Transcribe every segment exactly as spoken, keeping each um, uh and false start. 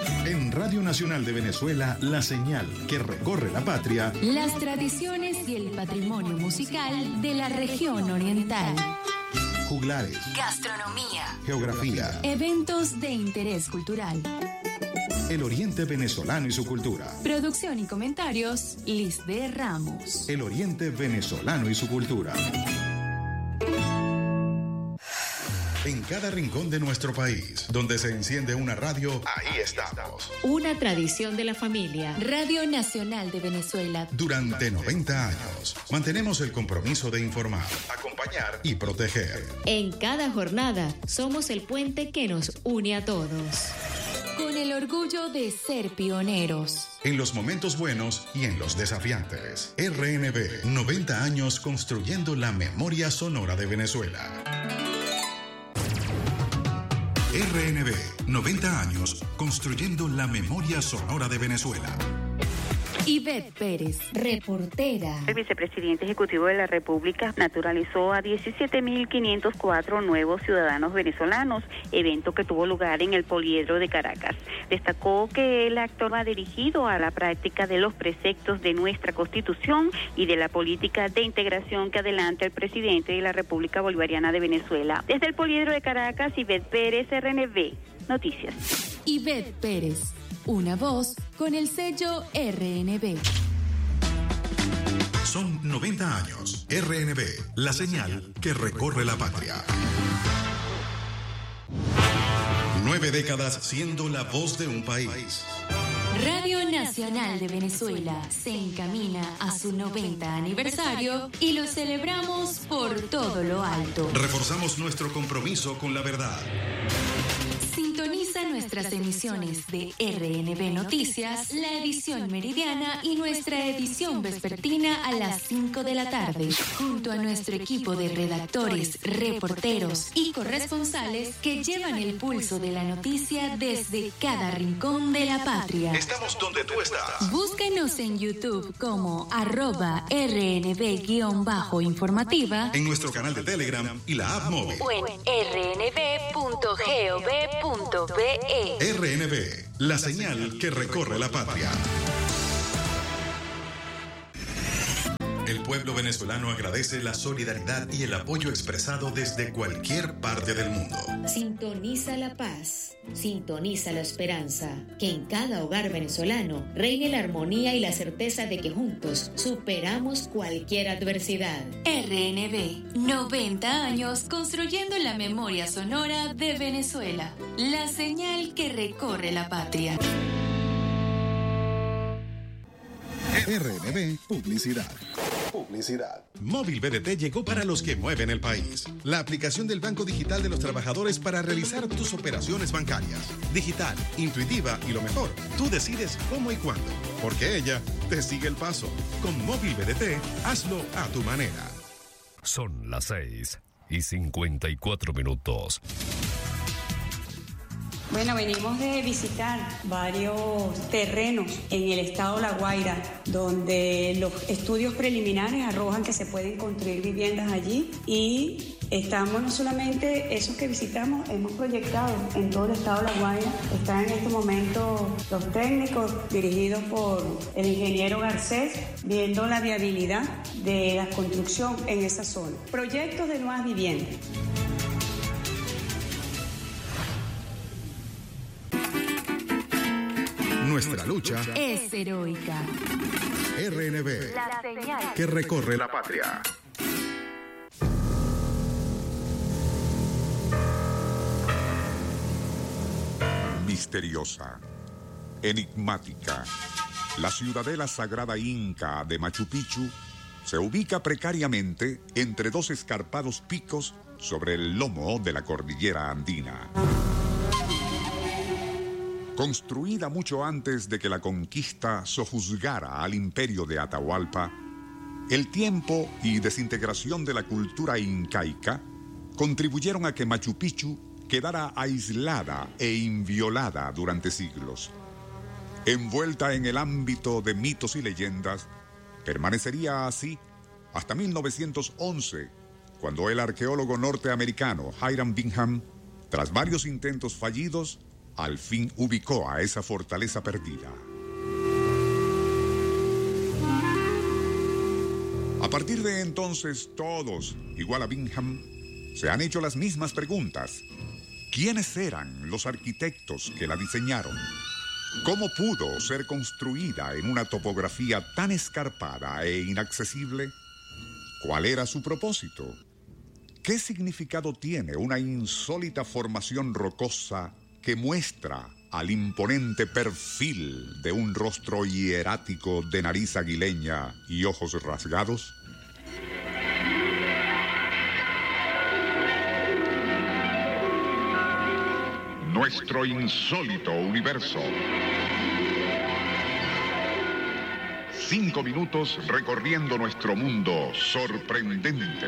En Radio Nacional de Venezuela, la señal que recorre la patria. Las tradiciones y el patrimonio musical de la región oriental. Juglares. Gastronomía. Geografía. Eventos de interés cultural. El oriente venezolano y su cultura. Producción y comentarios, Lisde Ramos. El oriente venezolano y su cultura. En cada rincón de nuestro país, donde se enciende una radio, ahí estamos. Una tradición de la familia. Radio Nacional de Venezuela. Durante noventa años, mantenemos el compromiso de informar, acompañar y proteger. En cada jornada, somos el puente que nos une a todos. Con el orgullo de ser pioneros. En los momentos buenos y en los desafiantes. R N V, noventa años construyendo la memoria sonora de Venezuela. R N V, noventa años construyendo la memoria sonora de Venezuela. Ivette Pérez, reportera. El vicepresidente ejecutivo de la República naturalizó a diecisiete mil quinientos cuatro nuevos ciudadanos venezolanos, evento que tuvo lugar en el Poliedro de Caracas. Destacó que el acto va dirigido a la práctica de los preceptos de nuestra Constitución y de la política de integración que adelanta el presidente de la República Bolivariana de Venezuela. Desde el Poliedro de Caracas, Ivette Pérez, R N V, Noticias. Ivette Pérez. Una voz con el sello R N V. Son noventa años. R N V, la señal que recorre la patria. Nueve décadas siendo la voz de un país. Radio Nacional de Venezuela se encamina a su noventa aniversario y lo celebramos por todo lo alto. Reforzamos nuestro compromiso con la verdad. Sintoniza nuestras emisiones de R N V Noticias, la edición meridiana y nuestra edición vespertina a las cinco de la tarde, junto a nuestro equipo de redactores, reporteros y corresponsales que llevan el pulso de la noticia desde cada rincón de la patria. Estamos donde tú estás. Búsquenos en YouTube como arroba R N V-informativa, en nuestro canal de Telegram y la app móvil. o en r n v punto gov punto be. R N V, la señal que recorre la patria. El pueblo venezolano agradece la solidaridad y el apoyo expresado desde cualquier parte del mundo. Sintoniza la paz, sintoniza la esperanza, que en cada hogar venezolano reine la armonía y la certeza de que juntos superamos cualquier adversidad. R N V, noventa años construyendo la memoria sonora de Venezuela, la señal que recorre la patria. R N V Publicidad. Publicidad. Móvil B D T llegó para los que mueven el país. La aplicación del Banco Digital de los Trabajadores para realizar tus operaciones bancarias. Digital, intuitiva y lo mejor, tú decides cómo y cuándo, porque ella te sigue el paso. Con Móvil B D T, hazlo a tu manera. Son las seis y cincuenta y cuatro minutos. Bueno, venimos de visitar varios terrenos en el estado La Guaira, donde los estudios preliminares arrojan que se pueden construir viviendas allí y estamos no solamente esos que visitamos, hemos proyectado en todo el estado La Guaira. Están en este momento los técnicos dirigidos por el ingeniero Garcés viendo la viabilidad de la construcción en esa zona. Proyectos de nuevas viviendas. Nuestra lucha es heroica. R N V, La señal que recorre la patria. Misteriosa, enigmática, la ciudadela sagrada inca de Machu Picchu se ubica precariamente entre dos escarpados picos sobre el lomo de la cordillera andina. Construida mucho antes de que la conquista sojuzgara al imperio de Atahualpa, el tiempo y desintegración de la cultura incaica contribuyeron a que Machu Picchu quedara aislada e inviolada durante siglos. Envuelta en el ámbito de mitos y leyendas, permanecería así hasta mil novecientos once, cuando el arqueólogo norteamericano Hiram Bingham, tras varios intentos fallidos, al fin ubicó a esa fortaleza perdida. A partir de entonces, todos, igual a Bingham, se han hecho las mismas preguntas. ¿Quiénes eran los arquitectos que la diseñaron? ¿Cómo pudo ser construida en una topografía tan escarpada e inaccesible? ¿Cuál era su propósito? ¿Qué significado tiene una insólita formación rocosa que muestra al imponente perfil de un rostro hierático de nariz aguileña y ojos rasgados? Nuestro insólito universo. Cinco minutos recorriendo nuestro mundo sorprendente.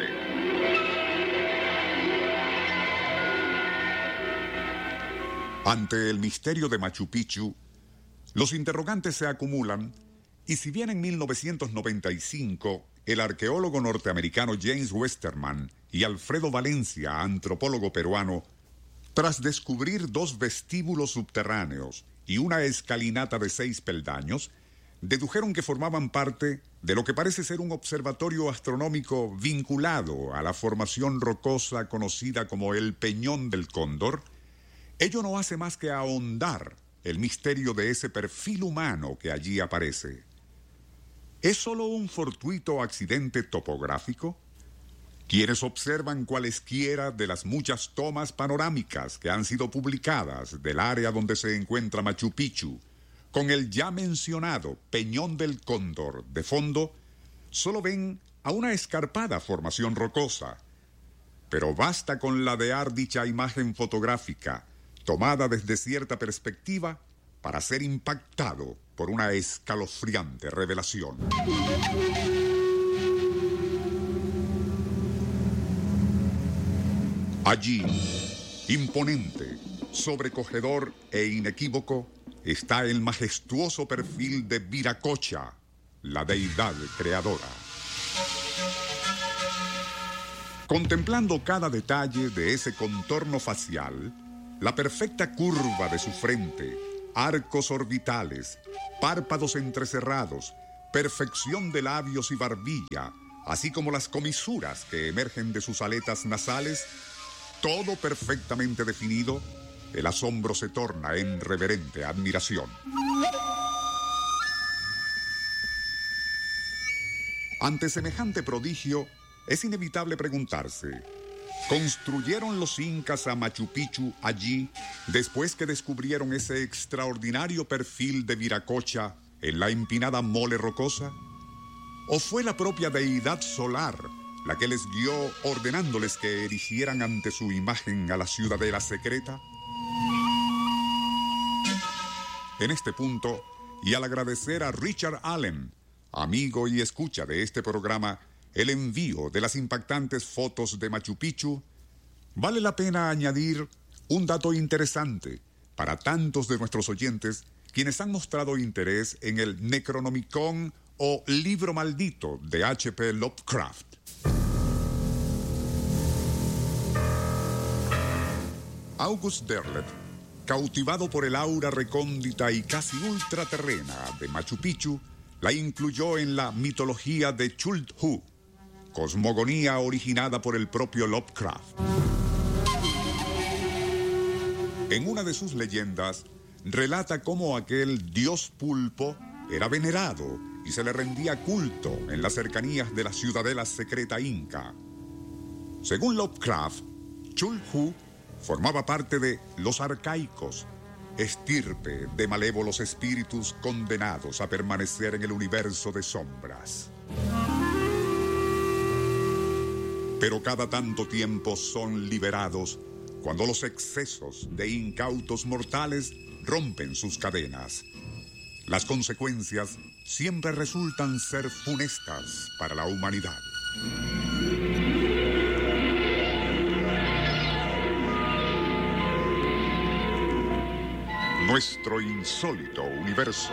Ante el misterio de Machu Picchu, los interrogantes se acumulan, y si bien en mil novecientos noventa y cinco el arqueólogo norteamericano James Westerman y Alfredo Valencia, antropólogo peruano, tras descubrir dos vestíbulos subterráneos y una escalinata de seis peldaños, dedujeron que formaban parte de lo que parece ser un observatorio astronómico vinculado a la formación rocosa conocida como el Peñón del Cóndor, ello no hace más que ahondar el misterio de ese perfil humano que allí aparece. ¿Es solo un fortuito accidente topográfico? Quienes observan cualesquiera de las muchas tomas panorámicas que han sido publicadas del área donde se encuentra Machu Picchu, con el ya mencionado Peñón del Cóndor de fondo, solo ven a una escarpada formación rocosa. Pero basta con ladear dicha imagen fotográfica, tomada desde cierta perspectiva, para ser impactado por una escalofriante revelación. Allí, imponente, sobrecogedor e inequívoco, está el majestuoso perfil de Viracocha, la deidad creadora. Contemplando cada detalle de ese contorno facial, la perfecta curva de su frente, arcos orbitales, párpados entrecerrados, perfección de labios y barbilla, así como las comisuras que emergen de sus aletas nasales, todo perfectamente definido, el asombro se torna en reverente admiración. Ante semejante prodigio, es inevitable preguntarse: ¿construyeron los incas a Machu Picchu allí después que descubrieron ese extraordinario perfil de Viracocha en la empinada mole rocosa? ¿O fue la propia deidad solar la que les guió ordenándoles que erigieran ante su imagen a la ciudadela secreta? En este punto, y al agradecer a Richard Allen, amigo y escucha de este programa, el envío de las impactantes fotos de Machu Picchu, vale la pena añadir un dato interesante para tantos de nuestros oyentes quienes han mostrado interés en el Necronomicon o Libro Maldito de H P Lovecraft. August Derleth, cautivado por el aura recóndita y casi ultraterrena de Machu Picchu, la incluyó en la mitología de Chulthu, cosmogonía originada por el propio Lovecraft. En una de sus leyendas, relata cómo aquel dios pulpo era venerado y se le rendía culto en las cercanías de la ciudadela secreta inca. Según Lovecraft, Chulthu formaba parte de los arcaicos, estirpe de malévolos espíritus condenados a permanecer en el universo de sombras. Pero cada tanto tiempo son liberados cuando los excesos de incautos mortales rompen sus cadenas. Las consecuencias siempre resultan ser funestas para la humanidad. Nuestro insólito universo.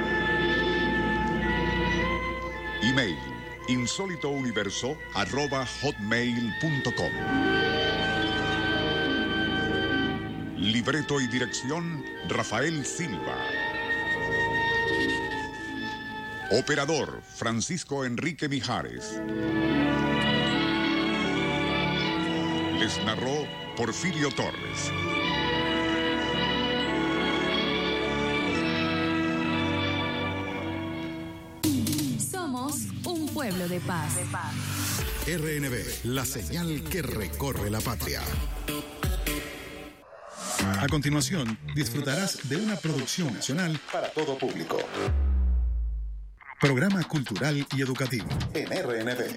Email: insólitouniverso arroba hotmail punto com. Libreto y dirección, Rafael Silva. Operador, Francisco Enrique Mijares. Les narró Porfirio Torres. Somos un pueblo de paz. R N B, la señal que recorre la patria. A continuación, disfrutarás de una producción nacional para todo público. Programa cultural y educativo en R N B.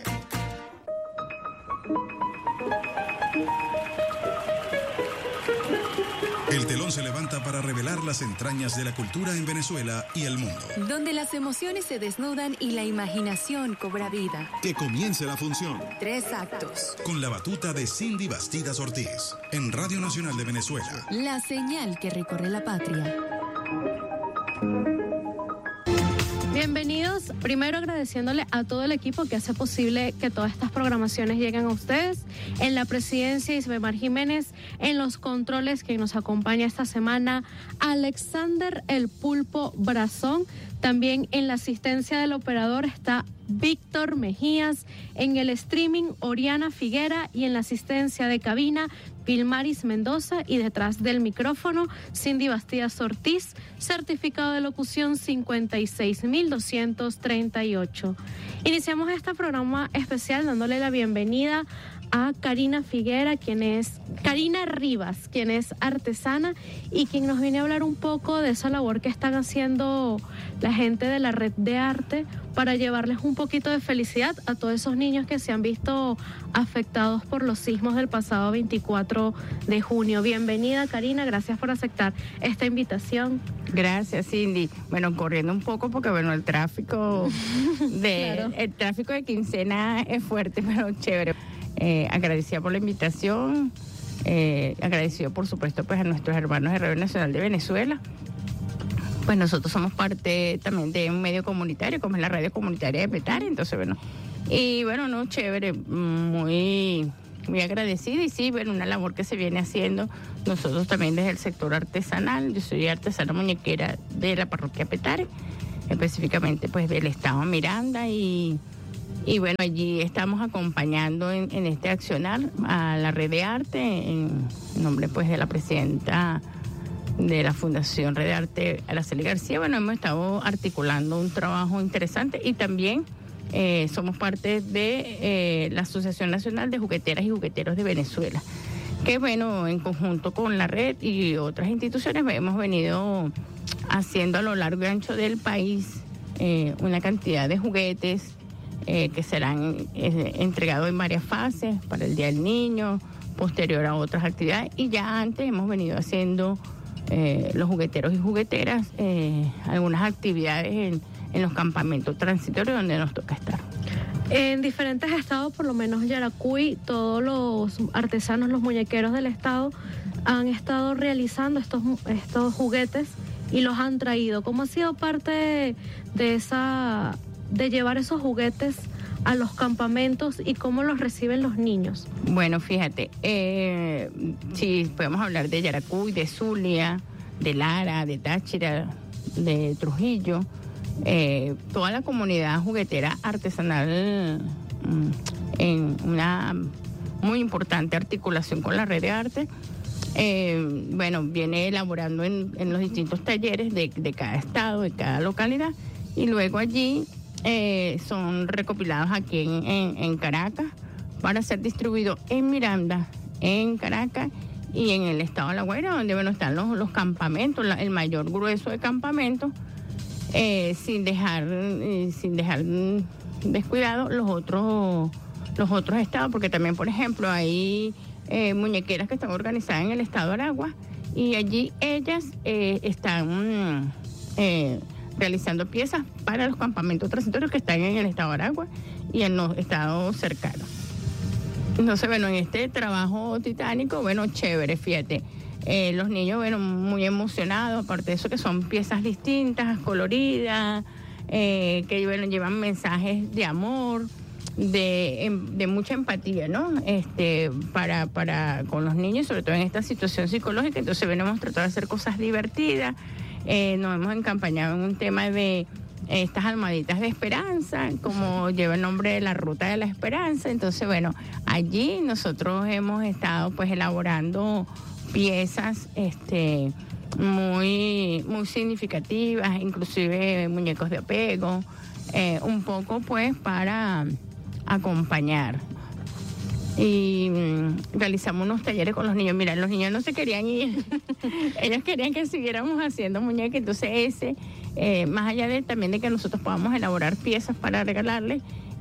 El telón se levanta para revelar las entrañas de la cultura en Venezuela y el mundo. Donde las emociones se desnudan y la imaginación cobra vida. Que comience la función. Tres actos. Con la batuta de Cindy Bastidas Ortiz. En Radio Nacional de Venezuela. La señal que recorre la patria. Bienvenidos, primero agradeciéndole a todo el equipo que hace posible que todas estas programaciones lleguen a ustedes. En la presidencia, Isbemar Jiménez, en los controles que nos acompaña esta semana, Alexander El Pulpo Brazón. También en la asistencia del operador está Víctor Mejías, en el streaming Oriana Figuera y en la asistencia de cabina Pilmaris Mendoza y detrás del micrófono Cindy Bastidas Ortiz, certificado de locución cincuenta y seis mil doscientos treinta y ocho. Iniciamos este programa especial dándole la bienvenida a Karina Figuera, quien es Karina Rivas, quien es artesana y quien nos viene a hablar un poco de esa labor que están haciendo la gente de la Red de Arte para llevarles un poquito de felicidad a todos esos niños que se han visto afectados por los sismos del pasado veinticuatro de junio. Bienvenida, Karina, gracias por aceptar esta invitación. Gracias, Cindy. Bueno, corriendo un poco porque bueno, el tráfico de Claro. el tráfico de quincena es fuerte, pero chévere. Eh, agradecida por la invitación, eh, agradecido por supuesto pues a nuestros hermanos de Radio Nacional de Venezuela. Pues nosotros somos parte también de un medio comunitario como es la radio comunitaria de Petare, entonces bueno, y bueno, no, chévere, muy, muy agradecida y sí, bueno, una labor que se viene haciendo nosotros también desde el sector artesanal. Yo soy artesana muñequera de la parroquia Petare, específicamente pues del estado Miranda y Y bueno, allí estamos acompañando en, en este accionar a la Red de Arte, en nombre pues de la presidenta de la Fundación Red de Arte, Araceli García. Bueno, hemos estado articulando un trabajo interesante y también eh, somos parte de eh, la Asociación Nacional de Jugueteras y Jugueteros de Venezuela, que bueno, en conjunto con la red y otras instituciones hemos venido haciendo a lo largo y ancho del país eh, una cantidad de juguetes Eh, que serán eh, entregados en varias fases para el Día del Niño, posterior a otras actividades, y ya antes hemos venido haciendo eh, los jugueteros y jugueteras eh, algunas actividades en, en los campamentos transitorios donde nos toca estar. En diferentes estados, por lo menos Yaracuy, todos los artesanos, los muñequeros del estado han estado realizando estos, estos juguetes y los han traído. ¿Cómo ha sido parte de, de esa... de llevar esos juguetes a los campamentos y cómo los reciben los niños? Bueno, fíjate, eh, si podemos hablar de Yaracuy, de Zulia, de Lara, de Táchira, de Trujillo, eh, toda la comunidad juguetera artesanal mm, en una muy importante articulación con la Red de Arte, eh, bueno, viene elaborando en, en los distintos talleres de, de cada estado, de cada localidad, y luego allí Eh, son recopilados aquí en, en, en Caracas para ser distribuidos en Miranda, en Caracas y en el estado de La Guaira, donde bueno, están los, los campamentos, la, el mayor grueso de campamentos, eh, sin dejar eh, sin dejar descuidados los otros los otros estados, porque también, por ejemplo, hay eh, muñequeras que están organizadas en el estado de Aragua y allí ellas eh, están eh, realizando piezas para los campamentos transitorios que están en el estado de Aragua y en los estados cercanos. Entonces, bueno, en este trabajo titánico, bueno, chévere, fíjate, eh, los niños, bueno, muy emocionados, aparte de eso que son piezas distintas, coloridas, eh, que bueno, llevan mensajes de amor, de, de mucha empatía, ¿no? Este, para, para con los niños, sobre todo en esta situación psicológica. Entonces, bueno, hemos tratado de hacer cosas divertidas. Eh, nos hemos encampañado en un tema de estas almohaditas de esperanza, como lleva el nombre de la ruta de la esperanza. Entonces, bueno, allí nosotros hemos estado pues elaborando piezas este, muy, muy significativas, inclusive muñecos de apego, eh, un poco pues para acompañar. Y mm, realizamos unos talleres con los niños. Mira, los niños no se querían ir. Ellos querían que siguiéramos haciendo muñecas. Entonces ese, eh, más allá de también de que nosotros podamos elaborar piezas para regalarles,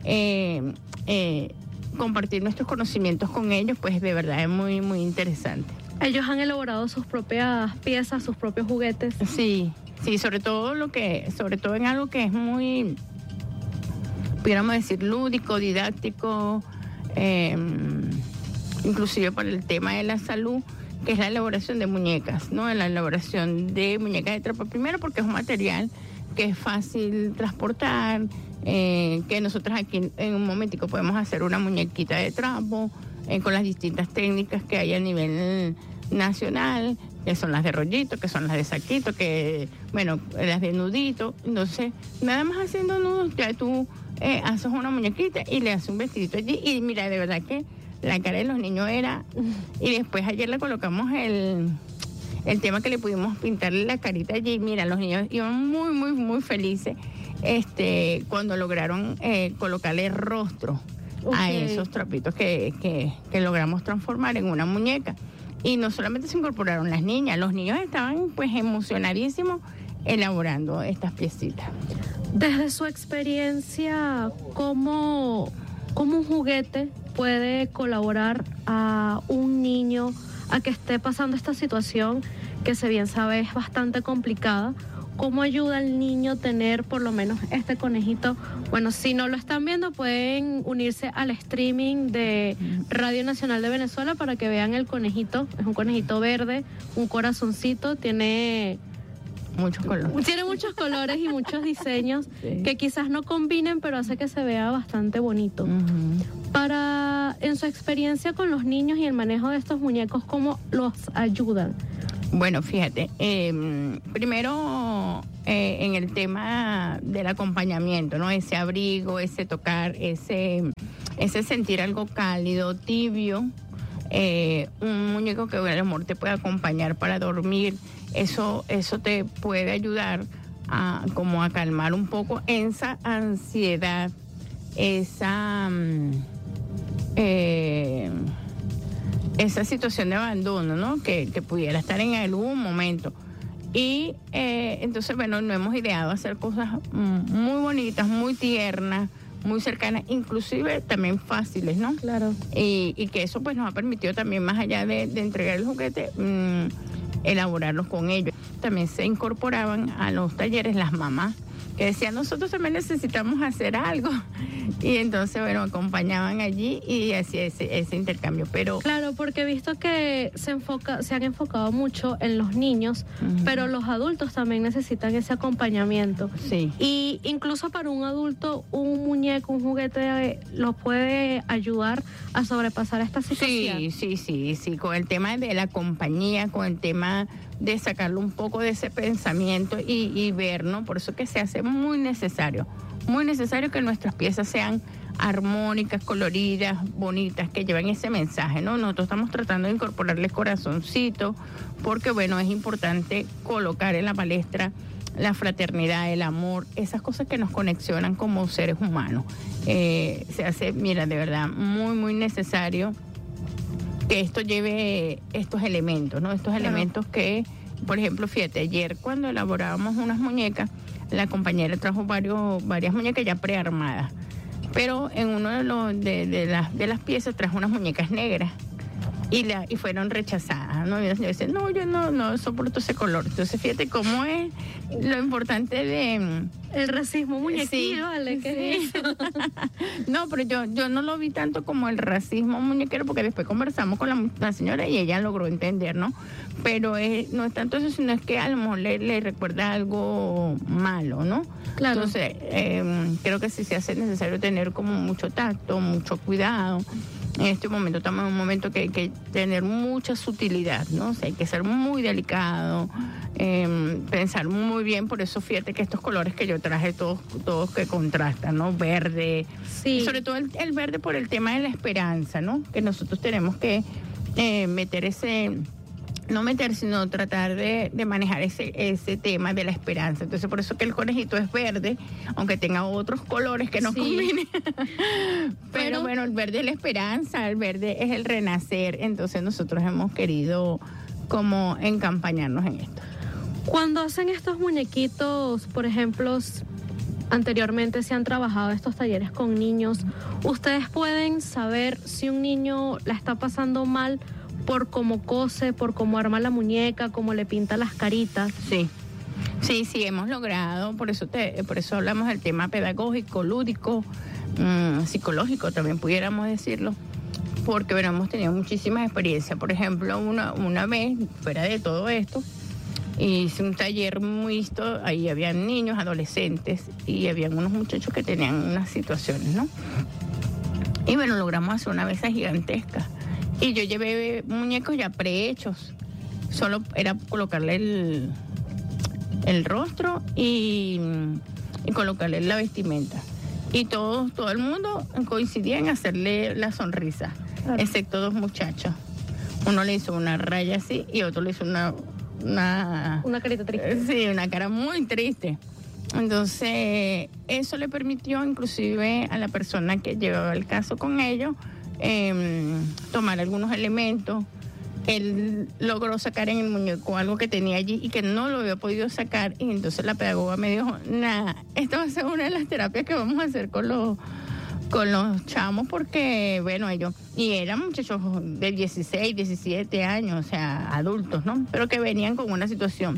eh, eh, compartir nuestros conocimientos con ellos, pues de verdad es muy, muy interesante. Ellos han elaborado sus propias piezas, sus propios juguetes. Sí, sí, sobre todo lo que, sobre todo en algo que es muy, pudiéramos decir, lúdico, didáctico, Eh, inclusive para el tema de la salud, que es la elaboración de muñecas, ¿no? La elaboración de muñecas de trapo, primero porque es un material que es fácil transportar, eh, que nosotros aquí en un momentico podemos hacer una muñequita de trapo eh, con las distintas técnicas que hay a nivel nacional, que son las de rollito, que son las de saquito, que, bueno, las de nudito. Entonces, nada más haciendo nudos, ya tú Eh, haces una muñequita y le haces un vestidito allí. Y mira, de verdad que la cara de los niños era... Y después ayer le colocamos el, el tema que le pudimos pintarle la carita allí. Mira, los niños iban muy, muy, muy felices este, cuando lograron eh, colocarle rostro okay. a esos trapitos que, que, que logramos transformar en una muñeca. Y no solamente se incorporaron las niñas, los niños estaban pues emocionadísimos elaborando estas piecitas. Desde su experiencia, ¿cómo, cómo un juguete puede colaborar a un niño a que esté pasando esta situación que, si bien sabe, es bastante complicada? ¿Cómo ayuda al niño a tener por lo menos este conejito? Bueno, si no lo están viendo, pueden unirse al streaming de Radio Nacional de Venezuela para que vean el conejito. Es un conejito verde, un corazoncito, tiene... Muchos colores. Tiene muchos colores y muchos diseños sí. que quizás no combinen, pero hace que se vea bastante bonito. Uh-huh. Para, en su experiencia con los niños y el manejo de estos muñecos, ¿cómo los ayudan? Bueno, fíjate, eh, primero eh, en el tema del acompañamiento, ¿no? Ese abrigo, ese tocar, ese, ese sentir algo cálido, tibio, eh, un muñeco que el amor te puede acompañar para dormir. Eso, eso te puede ayudar a como a calmar un poco esa ansiedad, esa eh, esa situación de abandono, ¿no? Que, que pudiera estar en algún momento. Y eh, entonces, bueno, nos hemos ideado hacer cosas muy bonitas, muy tiernas, muy cercanas, inclusive también fáciles, ¿no? Claro. Y, y que eso pues nos ha permitido también, más allá de, de entregar el juguete, mmm, elaborarlos con ellos. También se incorporaban a los talleres las mamás que decían, nosotros también necesitamos hacer algo. Y entonces, bueno, acompañaban allí y hacía ese, ese intercambio. Pero claro, porque he visto que se enfoca, se han enfocado mucho en los niños, uh-huh. pero los adultos también necesitan ese acompañamiento. Sí. Y incluso para un adulto, un muñeco, un juguete, los puede ayudar a sobrepasar esta situación. Sí, sí, sí, sí, con el tema de la compañía, con el tema de sacarlo un poco de ese pensamiento y, y ver, ¿no? Por eso que se hace muy necesario, muy necesario que nuestras piezas sean armónicas, coloridas, bonitas, que lleven ese mensaje, ¿no? Nosotros estamos tratando de incorporarle corazoncito, porque, bueno, es importante colocar en la palestra la fraternidad, el amor, esas cosas que nos conexionan como seres humanos. Eh, se hace, mira, de verdad, muy, muy necesario que esto lleve estos elementos, ¿no? Estos claro. elementos que, por ejemplo, fíjate, ayer cuando elaborábamos unas muñecas, la compañera trajo varios, varias muñecas ya prearmadas, pero en uno de, los, de, de, las, de las piezas trajo unas muñecas negras y, la, y fueron rechazadas, ¿no? Y yo decía, no, yo no, no soporto ese color. Entonces, fíjate cómo es lo importante de... El racismo muñequil, sí, ¿vale? ¿Qué sí. es eso? No, pero yo, yo no lo vi tanto como el racismo muñequero, porque después conversamos con la, la señora y ella logró entender, ¿no? pero es, no es tanto eso, sino es que a lo mejor le, le recuerda algo malo, ¿no? Claro. Entonces, eh, creo que sí se hace necesario tener como mucho tacto, mucho cuidado. En este momento estamos en un momento que hay que tener mucha sutilidad, ¿no? O sea, hay que ser muy delicado, eh, pensar muy bien. Por eso fíjate que estos colores que yo traje, todos, todos que contrastan, ¿no? Verde, sí. Y sobre todo el, el verde por el tema de la esperanza, ¿no? Que nosotros tenemos que eh, meter ese... no meter, sino tratar de, de manejar ese, ese tema de la esperanza. Entonces, por eso que el conejito es verde, aunque tenga otros colores que no sí. combinen. Pero, Pero bueno, el verde es la esperanza, el verde es el renacer. Entonces, nosotros hemos querido como encampañarnos en esto. Cuando hacen estos muñequitos, por ejemplo, anteriormente se han trabajado estos talleres con niños, ¿ustedes pueden saber si un niño la está pasando mal por cómo cose, por cómo arma la muñeca, cómo le pinta las caritas? Sí, sí, sí, hemos logrado, por eso te, por eso hablamos del tema pedagógico, lúdico, mmm, psicológico, también pudiéramos decirlo, porque bueno, hemos tenido muchísimas experiencias. Por ejemplo, una, una vez, fuera de todo esto, hice un taller mixto, ahí habían niños, adolescentes, y habían unos muchachos que tenían unas situaciones, ¿no? Y bueno, logramos hacer una mesa gigantesca. Y yo llevé muñecos ya prehechos. Solo era colocarle el, el rostro y, y colocarle la vestimenta. Y todo, todo el mundo coincidía en hacerle la sonrisa, claro. Excepto dos muchachos. Uno le hizo una raya así y otro le hizo una... Una, una carita triste. Sí, una cara muy triste. Entonces, eso le permitió inclusive a la persona que llevaba el caso con ellos Eh, tomar algunos elementos. Él logró sacar en el muñeco algo que tenía allí y que no lo había podido sacar, y entonces la pedagoga me dijo, nada, esto va a ser una de las terapias que vamos a hacer con los con los chamos, porque bueno, ellos, y eran muchachos de dieciséis, diecisiete años, o sea, adultos, ¿no? Pero que venían con una situación.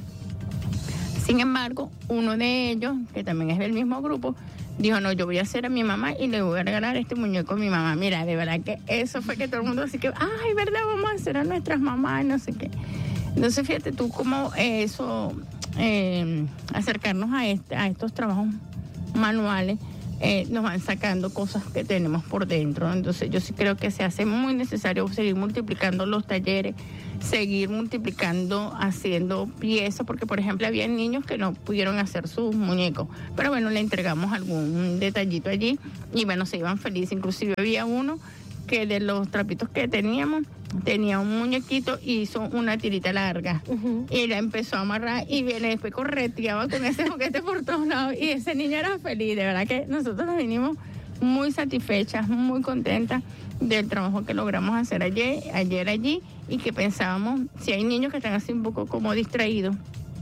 Sin embargo, uno de ellos, que también es del mismo grupo, dijo, no, yo voy a hacer a mi mamá y le voy a regalar este muñeco a mi mamá. Mira, de verdad que eso fue que todo el mundo así que, ay, verdad, vamos a hacer a nuestras mamás, no sé qué. Entonces, fíjate tú cómo eso, eh, acercarnos a, este, a estos trabajos manuales, eh, nos van sacando cosas que tenemos por dentro. Entonces, yo sí creo que se hace muy necesario seguir multiplicando los talleres, seguir multiplicando, haciendo piezas, porque por ejemplo había niños que no pudieron hacer sus muñecos, pero bueno, le entregamos algún detallito allí y bueno, se iban felices. Inclusive había uno que de los trapitos que teníamos, tenía un muñequito y hizo una tirita larga, uh-huh. Y la empezó a amarrar y viene después correteaba con ese juguete por todos lados y ese niño era feliz. De verdad que nosotros nos vinimos muy satisfechas, muy contentas del trabajo que logramos hacer ayer, ayer allí, y que pensábamos, si hay niños que están así un poco como distraídos,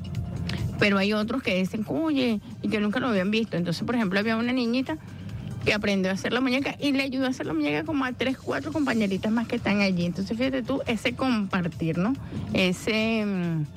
pero hay otros que dicen, oye, y que nunca lo habían visto. Entonces, por ejemplo, había una niñita que aprendió a hacer la muñeca y le ayudó a hacer la muñeca como a tres, cuatro compañeritas más que están allí. Entonces, fíjate tú, ese compartir, ¿no? Ese...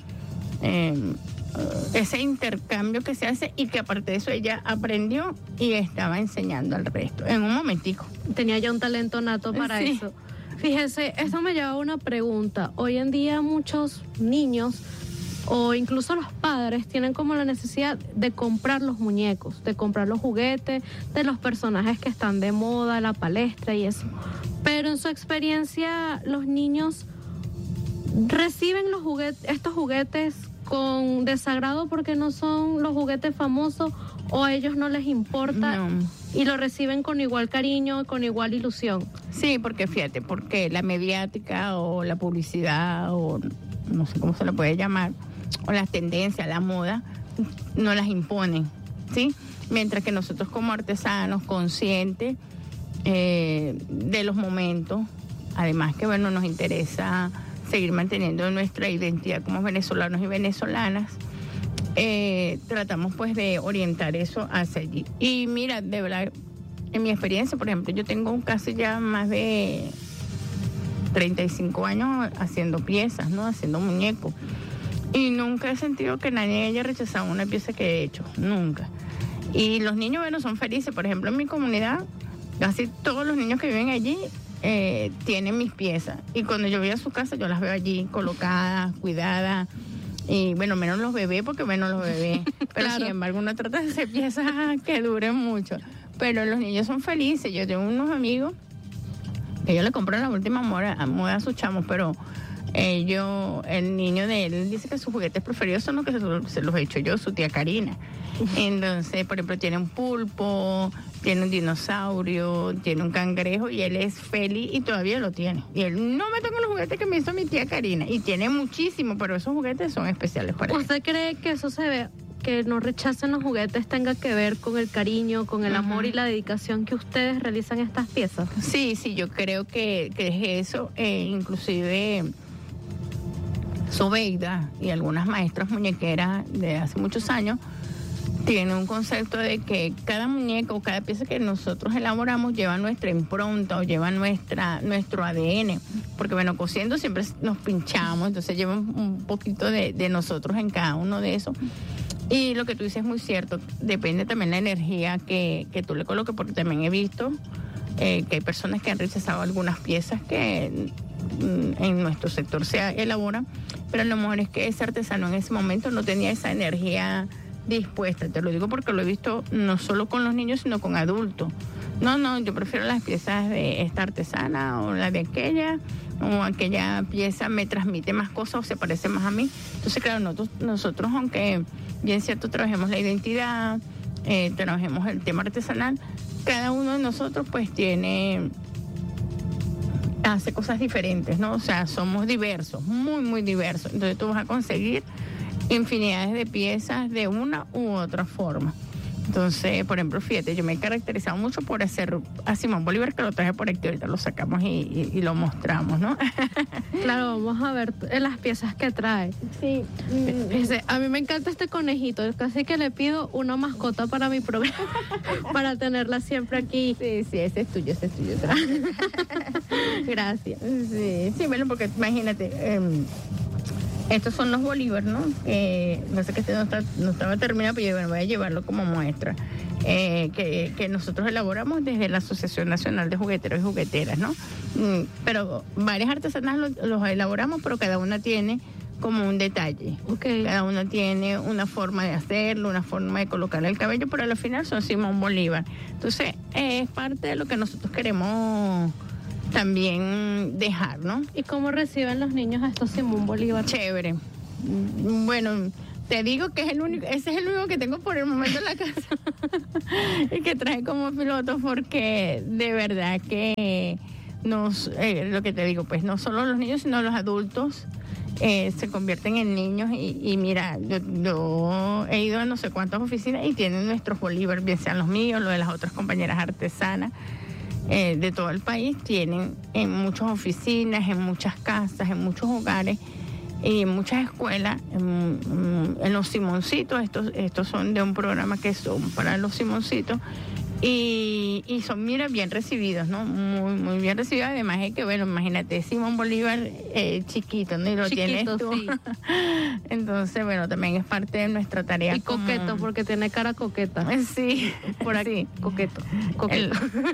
Eh, ese intercambio que se hace y que aparte de eso ella aprendió y estaba enseñando al resto en un momentico. Tenía ya un talento nato para sí. Eso. Fíjese, eso me lleva a una pregunta. Hoy en día muchos niños o incluso los padres tienen como la necesidad de comprar los muñecos, de comprar los juguetes de los personajes que están de moda, la palestra y eso. Pero en su experiencia los niños reciben los juguetes, estos juguetes con desagrado porque no son los juguetes famosos o a ellos no les importa no. Y lo reciben con igual cariño, con igual ilusión. Sí, porque fíjate, porque la mediática o la publicidad o no sé cómo se le puede llamar, o las tendencias, la moda, no las imponen, ¿sí? Mientras que nosotros como artesanos conscientes eh, de los momentos, además que bueno, nos interesa seguir manteniendo nuestra identidad como venezolanos y venezolanas, eh, tratamos pues de orientar eso hacia allí. Y mira, de verdad, en mi experiencia, por ejemplo, yo tengo casi ya más de treinta y cinco años haciendo piezas, ¿no? Haciendo muñecos. Y nunca he sentido que nadie haya rechazado una pieza que he hecho, nunca. Y los niños, bueno, son felices. Por ejemplo, en mi comunidad, casi todos los niños que viven allí eh, tiene mis piezas. Y cuando yo voy a su casa, yo las veo allí colocadas, cuidadas. Y bueno, menos los bebés, porque menos los bebés. Pero claro. Sin embargo, uno trata de hacer piezas que duren mucho. Pero los niños son felices. Yo tengo unos amigos que yo le compré la última moda, moda a sus chamos, pero eh, yo, el niño de él dice que sus juguetes preferidos son los que se, se los he hecho yo, su tía Karina. Entonces, por ejemplo, tiene un pulpo, tiene un dinosaurio, tiene un cangrejo, y él es feliz y todavía lo tiene. Y él no me toca los juguetes que me hizo mi tía Karina. Y tiene muchísimo, pero esos juguetes son especiales para él. ¿Usted cree que eso se ve, que no rechacen los juguetes, tenga que ver con el cariño, con el uh-huh. amor y la dedicación que ustedes realizan estas piezas? Sí, sí, yo creo que, que es eso. Eh, inclusive Sobeida y algunas maestras muñequeras de hace muchos años tiene un concepto de que cada muñeca o cada pieza que nosotros elaboramos lleva nuestra impronta o lleva nuestra nuestro A D N, porque bueno, cosiendo siempre nos pinchamos, entonces lleva un poquito de, de nosotros en cada uno de esos. Y lo que tú dices es muy cierto, depende también la energía que, que tú le coloques, porque también he visto eh, que hay personas que han rechazado algunas piezas que mm, en nuestro sector se elaboran, pero a lo mejor es que ese artesano en ese momento no tenía esa energía dispuesta. Te lo digo porque lo he visto no solo con los niños, sino con adultos. No, no, yo prefiero las piezas de esta artesana o la de aquella, o aquella pieza me transmite más cosas o se parece más a mí. Entonces, claro, nosotros, nosotros aunque bien cierto trabajemos la identidad, eh, trabajemos el tema artesanal, cada uno de nosotros pues tiene, hace cosas diferentes, ¿no? O sea, somos diversos, muy, muy diversos. Entonces tú vas a conseguir infinidades de piezas de una u otra forma. Entonces, por ejemplo, fíjate, yo me he caracterizado mucho por hacer a Simón Bolívar, que lo traje por aquí, ahorita lo sacamos y, y, y lo mostramos, ¿no? Claro, vamos a ver las piezas que trae. Sí. Dice, a mí me encanta este conejito, casi que le pido una mascota para mi programa, para tenerla siempre aquí. Sí, sí, ese es tuyo, ese es tuyo. Gracias. Sí, sí, bueno, porque imagínate, eh, estos son los Bolívar, ¿no? Eh, no sé que este no, está, no estaba terminado, pero yo bueno, voy a llevarlo como muestra. Eh, que, que nosotros elaboramos desde la Asociación Nacional de Jugueteros y Jugueteras, ¿no? Mm, pero varias artesanas los, los elaboramos, pero cada una tiene como un detalle. Okay. Cada una tiene una forma de hacerlo, una forma de colocarle el cabello, pero al final son Simón Bolívar. Entonces, eh, es parte de lo que nosotros queremos también dejar, ¿no? ¿Y cómo reciben los niños a estos Simón Bolívar? Chévere. Bueno, te digo que es el único, ese es el único que tengo por el momento en la casa y que traje como piloto, porque de verdad que nos, eh, lo que te digo, pues no solo los niños, sino los adultos eh, se convierten en niños y, y mira, yo, yo he ido a no sé cuántas oficinas y tienen nuestros Bolívar, bien sean los míos, los de las otras compañeras artesanas. Eh, de todo el país, tienen en muchas oficinas, en muchas casas, en muchos hogares y en muchas escuelas, en, en los Simoncitos, estos, estos son de un programa que son para los Simoncitos, y, y son, mira, bien recibidos, ¿no? Muy, muy bien recibidos, además es que, bueno, imagínate, Simón Bolívar eh, chiquito, ¿no? Y lo chiquito, tienes tú. Sí. Entonces, bueno, también es parte de nuestra tarea. Y como... coqueto, porque tiene cara coqueta. Sí. Por aquí, sí. Coqueto. Coqueto.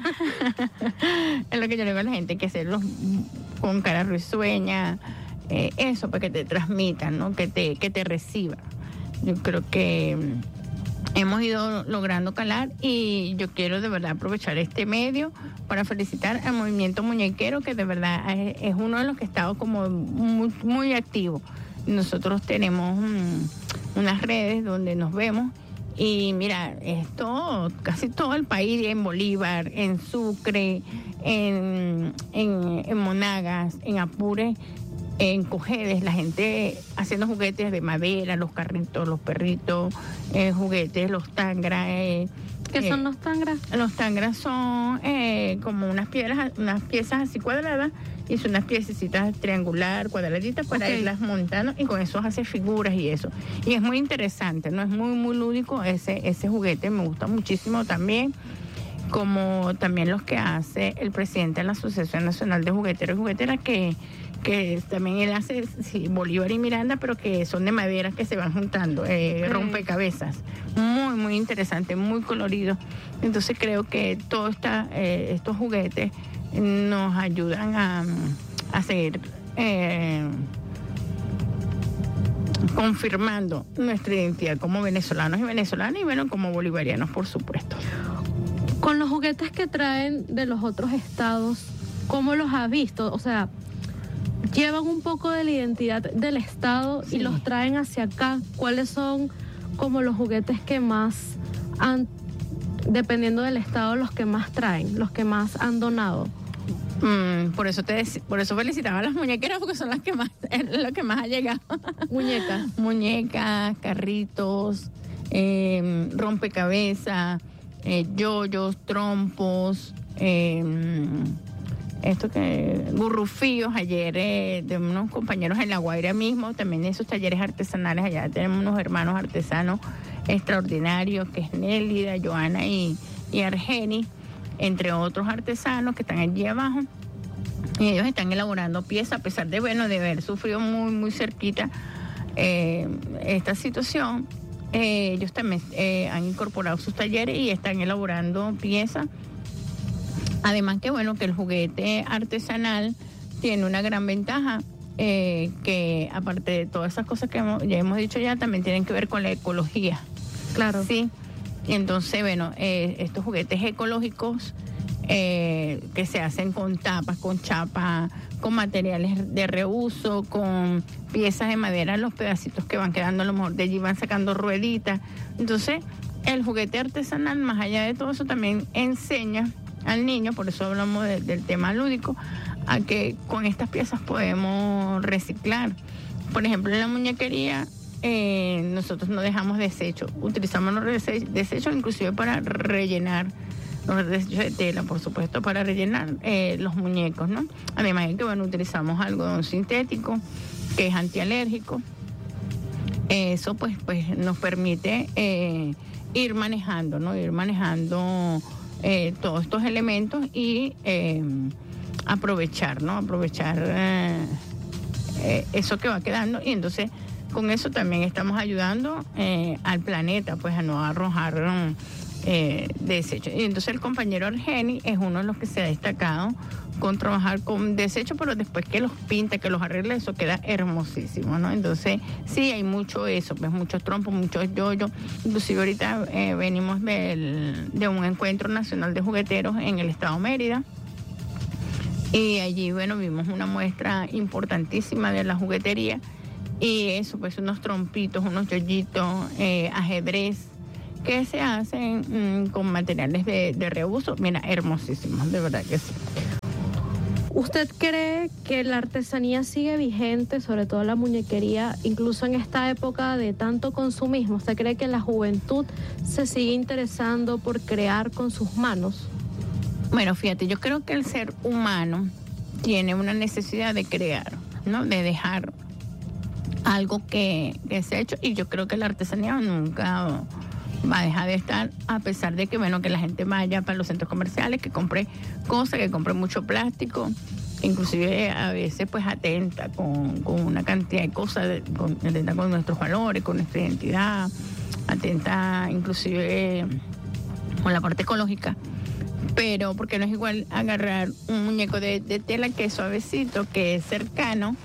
Es lo que yo le digo a la gente, que hacerlos con cara risueña, eh, eso, para que te transmitan, ¿no? Que te, que te reciban. Yo creo que hemos ido logrando calar y yo quiero de verdad aprovechar este medio para felicitar al movimiento muñequero, que de verdad es, es uno de los que ha estado como muy, muy activo. Nosotros tenemos um, unas redes donde nos vemos y mira, esto casi todo el país, en Bolívar, en Sucre, en, en, en Monagas, en Apure, en Cojedes, la gente haciendo juguetes de madera, los carritos, los perritos, eh, juguetes, los tangras. Eh, ¿Qué eh, son los tangras? Los tangras son eh, como unas piedras, unas piezas así cuadradas, y son unas piececitas triangular, cuadraditas para okay. irlas montando, y con eso hace figuras y eso. Y es muy interesante, ¿no? Es muy, muy lúdico ese, ese juguete, me gusta muchísimo también, como también los que hace el presidente de la Asociación Nacional de Jugueteros y Jugueteras, que que también él hace sí, Bolívar y Miranda, pero que son de madera que se van juntando, eh, rompecabezas. Muy, muy interesante, muy colorido. Entonces creo que todos eh, estos juguetes nos ayudan a, a seguir eh, confirmando nuestra identidad como venezolanos y venezolanas y bueno, como bolivarianos, por supuesto. Con los juguetes que traen de los otros estados, ¿cómo los has visto? O sea, llevan un poco de la identidad del estado sí. y los traen hacia acá. ¿Cuáles son como los juguetes que más han, dependiendo del estado, los que más traen, los que más han donado? Mm, por eso te por eso felicitaba a las muñequeras, porque son las que más, es lo que más ha llegado. Muñecas. Muñecas, carritos, eh, rompecabezas, eh, yoyos, trompos, eh, esto que gurrufíos ayer eh, de unos compañeros en La Guaira mismo, también esos talleres artesanales, allá tenemos unos hermanos artesanos extraordinarios, que es Nélida, Joana y, y Argeni, entre otros artesanos que están allí abajo, y ellos están elaborando piezas, a pesar de, bueno, de haber sufrido muy, muy cerquita eh, esta situación. Eh, ellos también eh, han incorporado sus talleres y están elaborando piezas. Además que, bueno, que el juguete artesanal tiene una gran ventaja, eh, que aparte de todas esas cosas que hemos, ya hemos dicho ya, también tienen que ver con la ecología. Claro. Sí. Y entonces, bueno, eh, estos juguetes ecológicos eh, que se hacen con tapas, con chapa, con materiales de reuso, con piezas de madera, los pedacitos que van quedando, a lo mejor de allí van sacando rueditas. Entonces, el juguete artesanal, más allá de todo eso, también enseña al niño, por eso hablamos de, del tema lúdico, a que con estas piezas podemos reciclar. Por ejemplo, en la muñequería, Eh, nosotros no dejamos desechos, utilizamos los desechos inclusive para rellenar, los desechos de tela, por supuesto, para rellenar eh, los muñecos, ¿no? Además de que, bueno, utilizamos algodón sintético, que es antialérgico. Eso, pues, pues nos permite eh, ir manejando, ¿no? Ir manejando eh, todos estos elementos y eh, aprovechar, ¿no? Aprovechar eh, eh, eso que va quedando, y entonces con eso también estamos ayudando eh, al planeta, pues a no arrojar eh, desechos. Y entonces el compañero Argeni es uno de los que se ha destacado con trabajar con desechos, pero después que los pinta, que los arregla, eso queda hermosísimo, ¿no? Entonces sí, hay mucho eso, pues muchos trompos, muchos yoyos. Inclusive ahorita eh, venimos del, de un encuentro nacional de jugueteros en el estado Mérida. Y allí, bueno, vimos una muestra importantísima de la juguetería. Y eso, pues unos trompitos, unos yoyitos, eh, ajedrez, que se hacen mmm, con materiales de, de reuso. Mira, hermosísimos, de verdad que sí. ¿Usted cree que la artesanía sigue vigente, sobre todo la muñequería, incluso en esta época de tanto consumismo? ¿Usted cree que la juventud se sigue interesando por crear con sus manos? Bueno, fíjate, yo creo que el ser humano tiene una necesidad de crear, ¿no? De dejar algo que, que se ha hecho, y yo creo que la artesanía nunca va a dejar de estar, a pesar de que, bueno, que la gente vaya para los centros comerciales, que compre cosas, que compre mucho plástico, inclusive a veces pues atenta con, con una cantidad de cosas, de, con, atenta con nuestros valores, con nuestra identidad, atenta inclusive con la parte ecológica. Pero porque no es igual agarrar un muñeco de, de tela que es suavecito, que es cercano,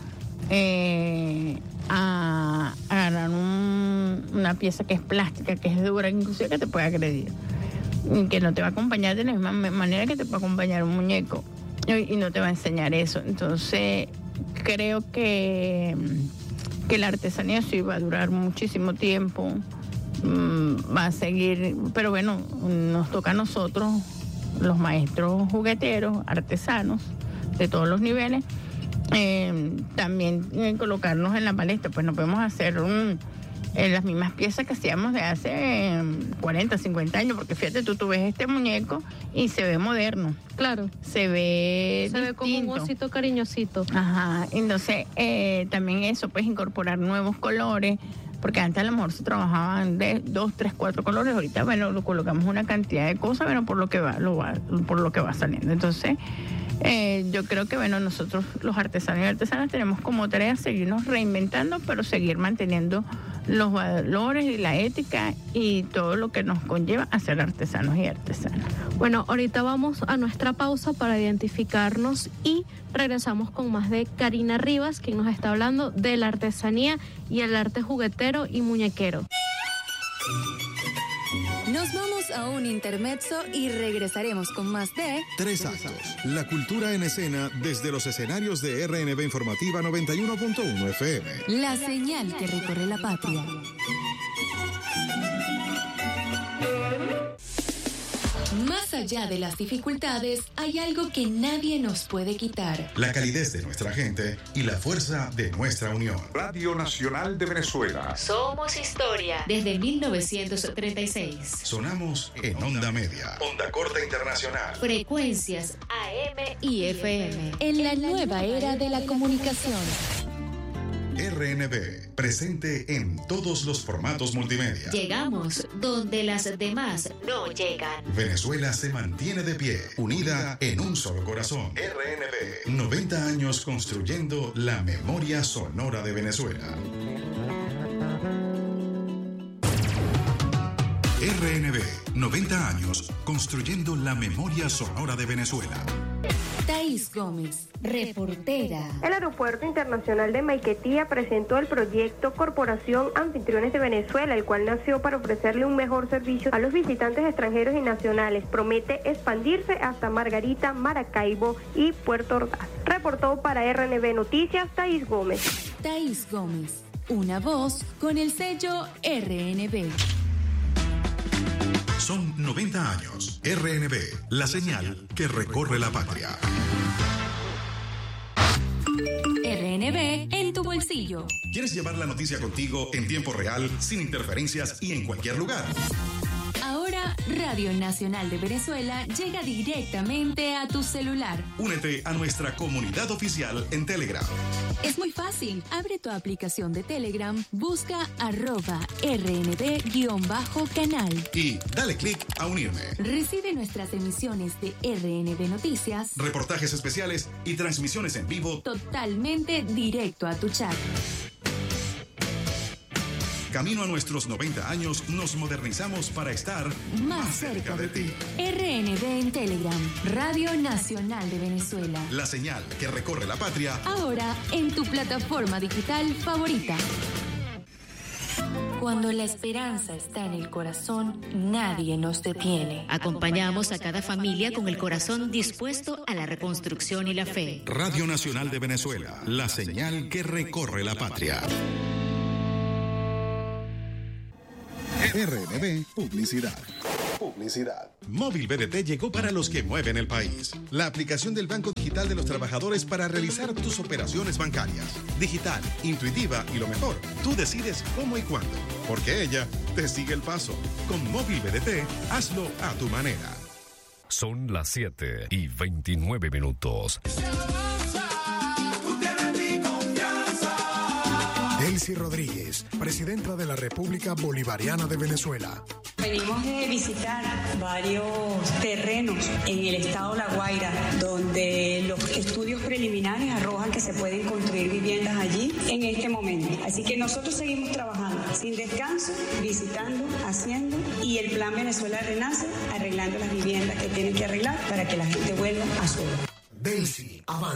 eh, a agarrar un, una pieza que es plástica, que es dura, inclusive que te puede agredir, que no te va a acompañar de la misma manera que te puede acompañar un muñeco, y, y no te va a enseñar eso. Entonces creo que, que la artesanía sí va a durar muchísimo tiempo, mmm, va a seguir, pero bueno, nos toca a nosotros, los maestros jugueteros, artesanos de todos los niveles, Eh, también eh, colocarnos en la palestra. Pues no podemos hacer un, eh, las mismas piezas que hacíamos de hace eh, cuarenta, cincuenta años, porque fíjate, tú, tú ves este muñeco y se ve moderno. Claro. Se ve Se distinto. ve como un osito cariñosito. Ajá, entonces eh, también eso, pues incorporar nuevos colores, porque antes a lo mejor se trabajaban de dos, tres, cuatro colores, ahorita, bueno, lo colocamos una cantidad de cosas, bueno, por lo que va, lo va, por lo que va saliendo. Entonces, Eh, yo creo que, bueno, nosotros los artesanos y artesanas tenemos como tarea seguirnos reinventando, pero seguir manteniendo los valores y la ética y todo lo que nos conlleva a ser artesanos y artesanas. Bueno, ahorita vamos a nuestra pausa para identificarnos y regresamos con más de Karina Rivas, quien nos está hablando de la artesanía y el arte juguetero y muñequero. Nos vamos a un intermezzo y regresaremos con más de Tres Actos, la cultura en escena desde los escenarios de R N B Informativa noventa y uno punto uno F M. La señal que recorre la patria. Más allá de las dificultades, hay algo que nadie nos puede quitar. La calidez de nuestra gente y la fuerza de nuestra unión. Radio Nacional de Venezuela. Somos historia desde mil novecientos treinta y seis. Sonamos en onda media, onda corta internacional. Frecuencias A M y F M. En la nueva era de la comunicación. R N B, presente en todos los formatos multimedia. Llegamos donde las demás no llegan. Venezuela se mantiene de pie, unida en un solo corazón. R N B, noventa años construyendo la memoria sonora de Venezuela. R N B, noventa años construyendo la memoria sonora de Venezuela. Thaís Gómez, reportera. El Aeropuerto Internacional de Maiquetía presentó el proyecto Corporación Anfitriones de Venezuela, el cual nació para ofrecerle un mejor servicio a los visitantes extranjeros y nacionales. Promete expandirse hasta Margarita, Maracaibo y Puerto Ordaz. Reportó para R N B Noticias, Thaís Gómez. Thaís Gómez, una voz con el sello R N B. Son noventa años. R N B, la señal que recorre la patria. R N B en tu bolsillo. ¿Quieres llevar la noticia contigo en tiempo real, sin interferencias y en cualquier lugar? Ahora, Radio Nacional de Venezuela llega directamente a tu celular. Únete a nuestra comunidad oficial en Telegram. Es muy fácil. Abre tu aplicación de Telegram, busca arroba rnb-canal. Y dale clic a unirme. Recibe nuestras emisiones de R N B Noticias, reportajes especiales y transmisiones en vivo totalmente directo a tu chat. Camino a nuestros noventa años, nos modernizamos para estar más, más cerca, cerca de ti. R N B en Telegram, Radio Nacional de Venezuela. La señal que recorre la patria. Ahora en tu plataforma digital favorita. Cuando la esperanza está en el corazón, nadie nos detiene. Acompañamos a cada familia con el corazón dispuesto a la reconstrucción y la fe. Radio Nacional de Venezuela, la señal que recorre la patria. R N B Publicidad. Publicidad. Móvil B D T llegó para los que mueven el país. La aplicación del Banco Digital de los Trabajadores para realizar tus operaciones bancarias. Digital, intuitiva y lo mejor, tú decides cómo y cuándo, porque ella te sigue el paso. Con Móvil B D T, hazlo a tu manera. Son las siete y veintinueve minutos. Delcy Rodríguez, presidenta de la República Bolivariana de Venezuela. Venimos de visitar varios terrenos en el estado La Guaira, donde los estudios preliminares arrojan que se pueden construir viviendas allí en este momento. Así que nosotros seguimos trabajando sin descanso, visitando, haciendo, y el Plan Venezuela Renace, arreglando las viviendas que tienen que arreglar para que la gente vuelva a su hogar. Delcy, avanza.